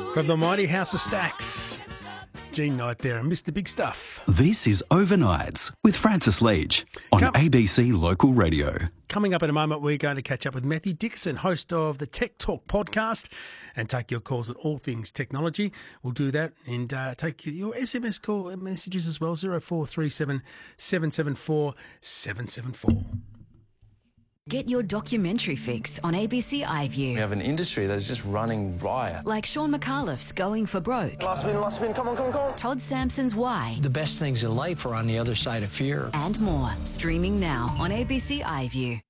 From the mighty House of Stacks, Gene Knight there and Mr. Big Stuff. This is Overnights with Francis Leach on ABC Local Radio. Coming up in a moment, we're going to catch up with Matthew Dixon, host of the Tech Talk podcast, and take your calls on all things technology. We'll do that and take your SMS call messages as well, 0437 774 774. Get your documentary fix on ABC iView. We have an industry that's just running riot. Like Sean McAuliffe's Going for Broke. Last spin, come on. Todd Sampson's Why. The best things in life are on the other side of fear. And more. Streaming now on ABC iView.